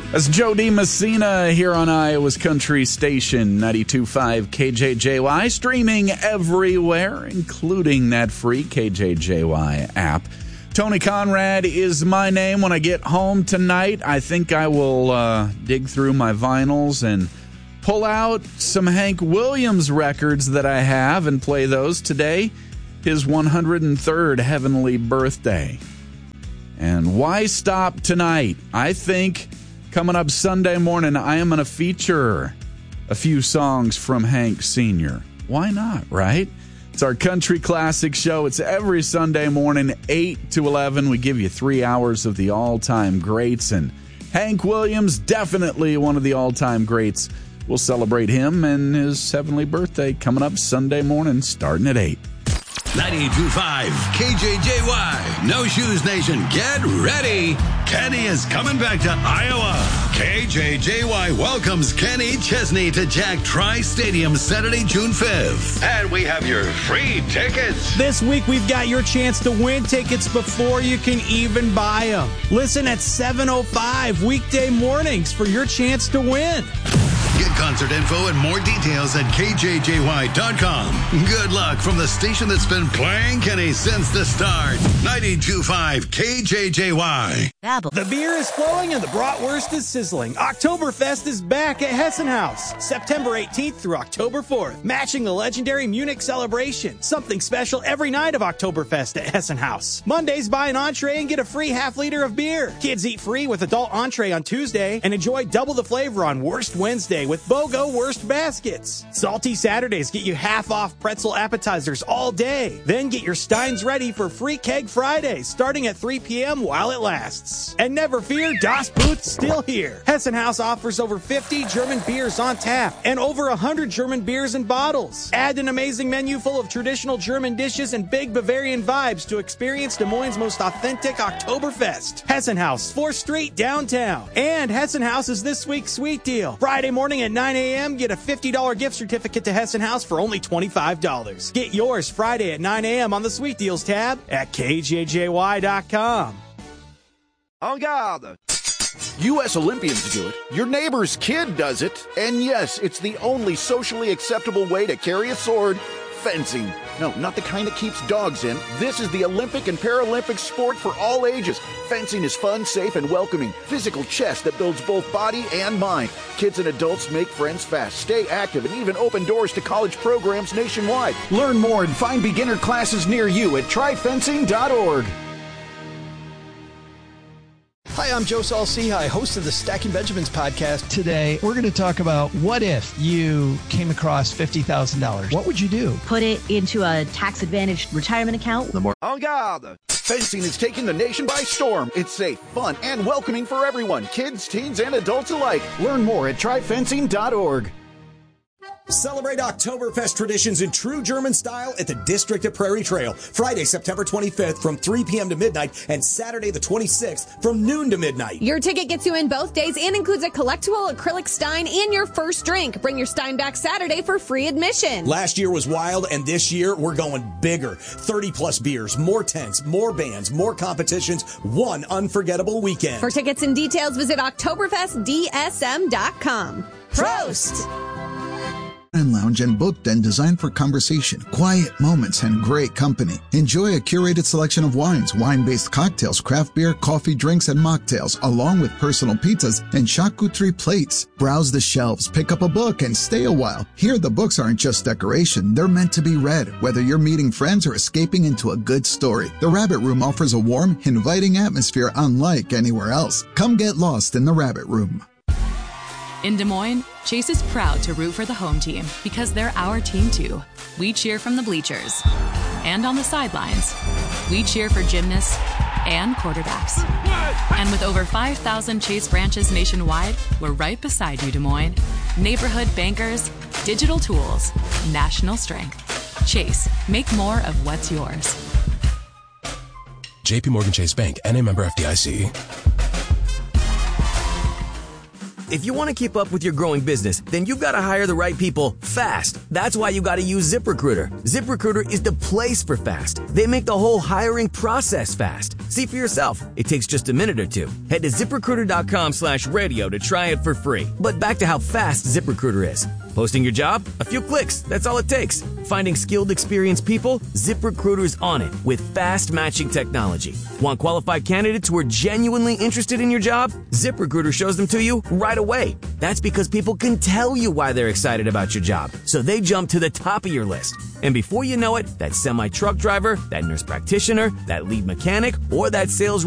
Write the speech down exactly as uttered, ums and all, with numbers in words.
That's Joe DiMessina here on Iowa's Country Station, ninety-two point five K J J Y, streaming everywhere, including that free K J J Y app. Tony Conrad is my name. When I get home tonight, I think I will uh, dig through my vinyls and pull out some Hank Williams records that I have and play those today. His one hundred third heavenly birthday. And why stop tonight? I think coming up Sunday morning, I am going to feature a few songs from Hank Senior Why not, right? It's our Country Classic Show. It's every Sunday morning, eight to eleven. We give you three hours of the all-time greats. And Hank Williams, definitely one of the all-time greats. We'll celebrate him and his heavenly birthday coming up Sunday morning, starting at eight. ninety-two point five K J J Y, No Shoes Nation, get ready. Kenny is coming back to Iowa. K J J Y welcomes Kenny Chesney to Jack Trice Stadium Saturday, June fifth. And we have your free tickets. This week, we've got your chance to win tickets before you can even buy them. Listen at seven oh five weekday mornings for your chance to win. Get concert info and more details at K J J Y dot com. Good luck from the station that's been playing Kenny since the start. ninety-two point five K J J Y. The beer is flowing and the bratwurst is sizzling. Oktoberfest is back at Hessen House. September eighteenth through October fourth. Matching the legendary Munich celebration. Something special every night of Oktoberfest at Hessen House. Mondays, buy an entree and get a free half liter of beer. Kids eat free with adult entree on Tuesday and enjoy double the flavor on Wurst Wednesday with BOGO Wurst Baskets. Salty Saturdays get you half off pretzel appetizers all day. Then get your steins ready for free keg Fridays starting at three p.m. while it lasts. And never fear, Das Boot's still here. Hessen House offers over fifty German beers on tap and over one hundred German beers in bottles. Add an amazing menu full of traditional German dishes and big Bavarian vibes to experience Des Moines' most authentic Oktoberfest. Hessen House, fourth Street, downtown. And Hessen House is this week's sweet deal. Friday morning at nine a.m., get a fifty dollars gift certificate to Hessen House for only twenty-five dollars. Get yours Friday at nine a.m. on the Sweet Deals tab at K J J Y dot com. En garde! U S Olympians do it, your neighbor's kid does it, and yes, it's the only socially acceptable way to carry a sword, fencing. No, not the kind that keeps dogs in. This is the Olympic and Paralympic sport for all ages. Fencing is fun, safe, and welcoming. Physical chess that builds both body and mind. Kids and adults make friends fast, stay active, and even open doors to college programs nationwide. Learn more and find beginner classes near you at try fencing dot org. Hi, I'm Joe Saul-Sehy, host of the Stacking Benjamins podcast. Today, we're going to talk about what if you came across fifty thousand dollars. What would you do? Put it into a tax-advantaged retirement account. The more En garde! Fencing is taking the nation by storm. It's safe, fun, and welcoming for everyone, kids, teens, and adults alike. Learn more at try fencing dot org. Celebrate Oktoberfest traditions in true German style at the District at Prairie Trail. Friday, September twenty-fifth from three p.m. to midnight and Saturday the twenty-sixth from noon to midnight. Your ticket gets you in both days and includes a collectible acrylic stein and your first drink. Bring your stein back Saturday for free admission. Last year was wild, and this year we're going bigger. thirty plus beers, more tents, more bands, more competitions, one unforgettable weekend. For tickets and details, visit Oktoberfest D S M dot com. Prost! And lounge and booked and designed for conversation, quiet moments, and great company. Enjoy a curated selection of wines, wine-based cocktails, craft beer, coffee, drinks, and mocktails, along with personal pizzas and charcuterie plates. Browse the shelves, pick up a book, and stay a while. Here, the books aren't just decoration. They're meant to be read, whether you're meeting friends or escaping into a good story. The Rabbit Room offers a warm, inviting atmosphere unlike anywhere else. Come get lost in the Rabbit Room. In Des Moines, Chase is proud to root for the home team because they're our team too. We cheer from the bleachers and on the sidelines. We cheer for gymnasts and quarterbacks. And with over five thousand Chase branches nationwide, we're right beside you, Des Moines. Neighborhood bankers, digital tools, national strength. Chase, make more of what's yours. J P Morgan Chase Bank, N A member F D I C. If you want to keep up with your growing business, then you've got to hire the right people fast. That's why you got to use ZipRecruiter. ZipRecruiter is the place for fast. They make the whole hiring process fast. See for yourself. It takes just a minute or two. Head to ZipRecruiter.com slash radio to try it for free. But back to how fast ZipRecruiter is. Posting your job? A few clicks. That's all it takes. Finding skilled, experienced people? ZipRecruiter's on it with fast matching technology. Want qualified candidates who are genuinely interested in your job? ZipRecruiter shows them to you right away. That's because people can tell you why they're excited about your job. So they jump to the top of your list. And before you know it, that semi-truck driver, that nurse practitioner, that lead mechanic, or that sales